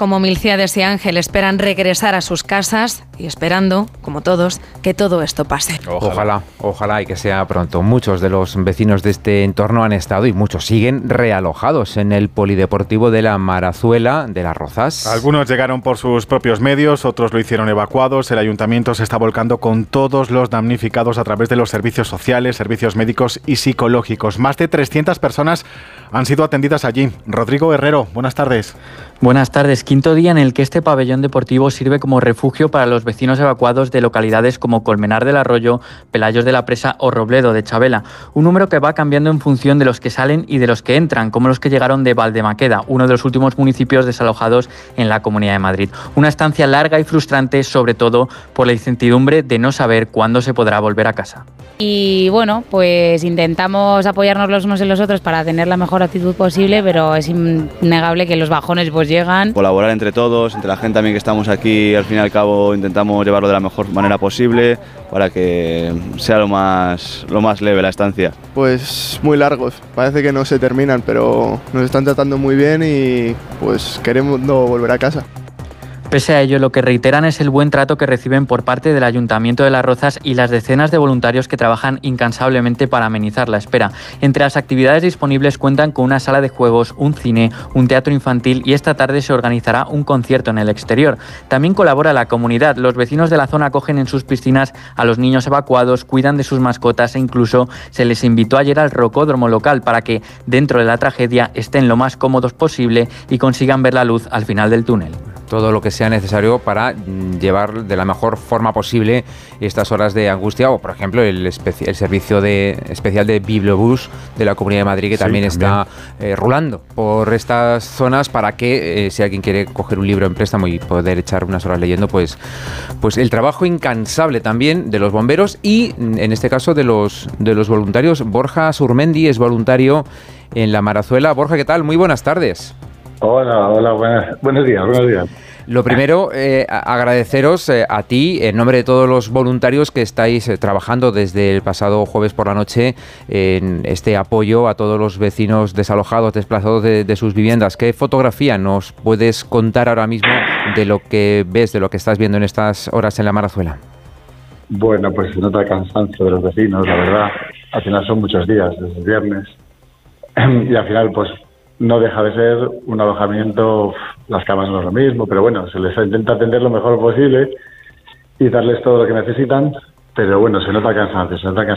como Milcíades y Ángel esperan regresar a sus casas y esperando, como todos, que todo esto pase. Ojalá y que sea pronto. Muchos de los vecinos de este entorno han estado y muchos siguen realojados en el polideportivo de la Marazuela de Las Rozas. Algunos llegaron por sus propios medios, otros lo hicieron evacuados. El ayuntamiento se está volcando con todos los damnificados a través de los servicios sociales, servicios médicos y psicológicos. Más de 300 personas han sido atendidas allí. Rodrigo Herrero, buenas tardes. Buenas tardes. Quinto día en el que este pabellón deportivo sirve como refugio para los vecinos evacuados de localidades como Colmenar del Arroyo, Pelayos de la Presa o Robledo de Chabela. Un número que va cambiando en función de los que salen y de los que entran, como los que llegaron de Valdemaqueda, uno de los últimos municipios desalojados en la Comunidad de Madrid. Una estancia larga y frustrante, sobre todo por la incertidumbre de no saber cuándo se podrá volver a casa. Y bueno, pues intentamos apoyarnos los unos en los otros para tener la mejor actitud posible, pero es innegable que los bajones pues llegan. Colaborar entre todos, entre la gente también que estamos aquí, al fin y al cabo intentamos llevarlo de la mejor manera posible para que sea lo más leve la estancia. Pues muy largos, parece que no se terminan, pero nos están tratando muy bien y pues queremos no volver a casa. Pese a ello, lo que reiteran es el buen trato que reciben por parte del Ayuntamiento de Las Rozas y las decenas de voluntarios que trabajan incansablemente para amenizar la espera. Entre las actividades disponibles cuentan con una sala de juegos, un cine, un teatro infantil y esta tarde se organizará un concierto en el exterior. También colabora la comunidad. Los vecinos de la zona acogen en sus piscinas a los niños evacuados, cuidan de sus mascotas e incluso se les invitó ayer al rocódromo local para que, dentro de la tragedia, estén lo más cómodos posible y consigan ver la luz al final del túnel. Todo lo que sea necesario para llevar de la mejor forma posible estas horas de angustia, o por ejemplo el servicio especial de Bibliobús de la Comunidad de Madrid que también está rulando por estas zonas para que si alguien quiere coger un libro en préstamo y poder echar unas horas leyendo, pues el trabajo incansable también de los bomberos y en este caso de los voluntarios. Borja Surmendi es voluntario en la Marazuela. Borja, ¿qué tal? Muy buenas tardes. Hola, buenos días. Lo primero, agradeceros a ti, en nombre de todos los voluntarios que estáis trabajando desde el pasado jueves por la noche en este apoyo a todos los vecinos desalojados, desplazados de sus viviendas. ¿Qué fotografía nos puedes contar ahora mismo de lo que ves, de lo que estás viendo en estas horas en la Marazuela? Bueno, pues se nota el cansancio de los vecinos, la verdad. Al final son muchos días, desde el viernes. Y al final, pues no deja de ser un alojamiento, las camas no es lo mismo, pero bueno, se les intenta atender lo mejor posible y darles todo lo que necesitan, pero bueno, se nota cansancio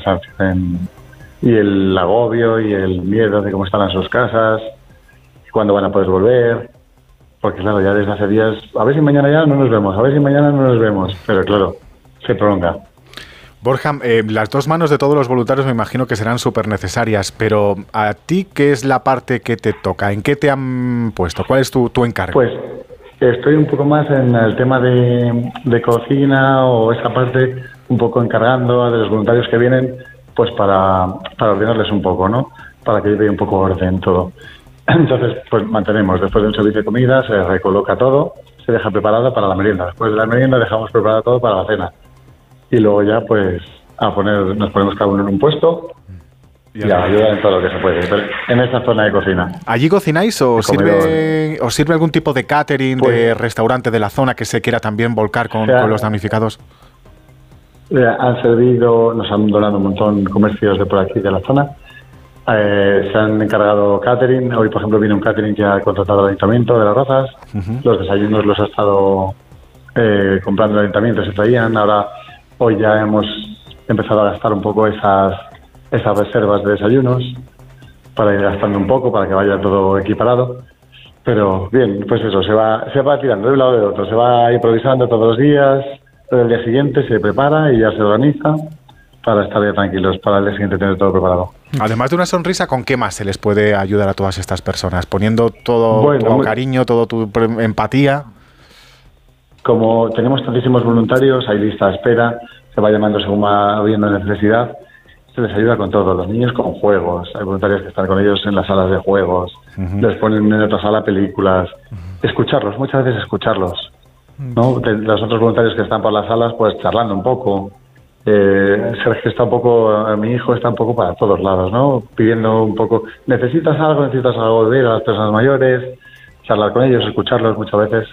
y el agobio y el miedo de cómo están en sus casas, cuándo van a poder volver, porque claro, ya desde hace días, a ver si mañana ya no nos vemos, pero claro, se prolonga. Borja, las dos manos de todos los voluntarios me imagino que serán súper necesarias, pero ¿a ti qué es la parte que te toca? ¿En qué te han puesto? ¿Cuál es tu encargo? Pues estoy un poco más en el tema de cocina o esa parte, un poco encargando a los voluntarios que vienen, pues para ordenarles un poco, ¿no? Para que lleve un poco orden todo. Entonces, pues mantenemos, después de un servicio de comida, se recoloca todo, se deja preparado para la merienda. Después de la merienda dejamos preparado todo para la cena. Y luego ya pues nos ponemos cada uno en un puesto y a ayudar en todo lo que se puede, pero en esa zona de cocina. ¿Allí cocináis o sirve algún tipo de catering, de restaurante de la zona que se quiera también volcar con los damnificados? Han servido, nos han donado un montón comercios de por aquí de la zona. Se han encargado catering. Hoy, por ejemplo, viene un catering que ha contratado el Ayuntamiento de Las Rozas. Los desayunos los ha estado comprando el Ayuntamiento, se traían. Ahora, hoy ya hemos empezado a gastar un poco esas reservas de desayunos para ir gastando un poco, para que vaya todo equiparado. Pero bien, pues eso, se va tirando de un lado de otro, se va improvisando todos los días. El día siguiente se prepara y ya se organiza para estar ya tranquilos, para el día siguiente tener todo preparado. Además de una sonrisa, ¿con qué más se les puede ayudar a todas estas personas? Poniendo todo tu cariño, toda tu empatía. Como tenemos tantísimos voluntarios, hay lista de espera, se va llamando según va habiendo necesidad, se les ayuda con todo, los niños con juegos, hay voluntarios que están con ellos en las salas de juegos, les ponen en otra sala películas, escucharlos, muchas veces escucharlos, ¿no? Los otros voluntarios que están por las salas, pues charlando un poco. Sergio está un poco, mi hijo está un poco para todos lados, ¿no? Pidiendo un poco, necesitas algo, ver a las personas mayores, charlar con ellos, escucharlos muchas veces.